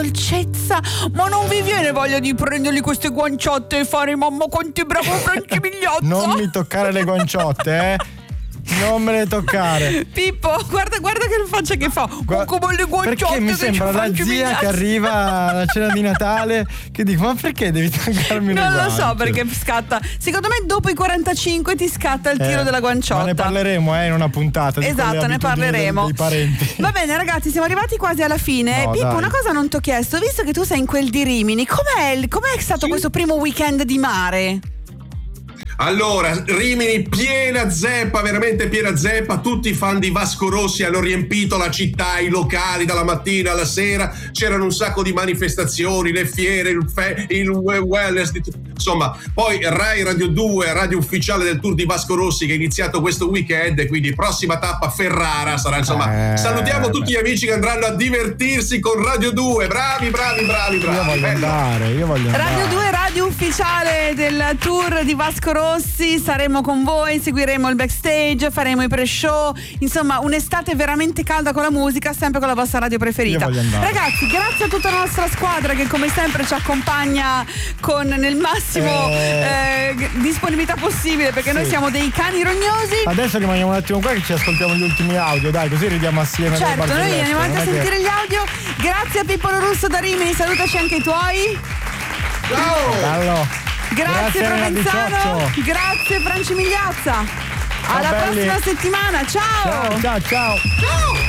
dolcezza, ma non vi viene voglia di prenderli queste guanciotte e fare mamma quanto è bravo Franci Migliozzo? Non mi toccare le guanciotte, non me le toccare. Pippo, guarda che faccia che fa. Come le guanciotte. Perché mi sembra la zia che arriva alla cena di Natale che dico: ma perché devi toccarmi le guance? Non lo so perché scatta. Secondo me dopo i 45 ti scatta il tiro della guanciotta. Ma ne parleremo in una puntata. Esatto, ne parleremo. Dei parenti. Va bene ragazzi, siamo arrivati quasi alla fine. No, Pippo, dai. una cosa non ti ho chiesto, visto che tu sei in quel di Rimini, com'è stato questo primo weekend di mare? Allora, Rimini piena zeppa, veramente piena zeppa. Tutti i fan di Vasco Rossi hanno riempito la città, i locali dalla mattina alla sera. C'erano un sacco di manifestazioni, le fiere, il wellness, insomma. Poi Rai Radio 2, radio ufficiale del tour di Vasco Rossi, che è iniziato questo weekend. Quindi prossima tappa Ferrara sarà, insomma. Salutiamo tutti gli amici che andranno a divertirsi con Radio 2. Bravi. Io voglio andare. Radio 2, radio ufficiale del tour di Vasco Rossi. Saremo con voi, seguiremo il backstage, faremo i pre-show, insomma un'estate veramente calda con la musica, sempre con la vostra radio preferita. Ragazzi, grazie a tutta la nostra squadra che come sempre ci accompagna con nel massimo disponibilità possibile, perché noi siamo dei cani rognosi. Adesso rimaniamo un attimo qua che ci ascoltiamo gli ultimi audio, dai, così ridiamo assieme. Certo, noi andiamo avanti a sentire gli audio. Grazie a Pippo Russo da Rimini, salutaci anche i tuoi. Ciao. Bello. Grazie Provenzano, grazie Franci Migliazza. Alla prossima settimana, ciao. Ciao.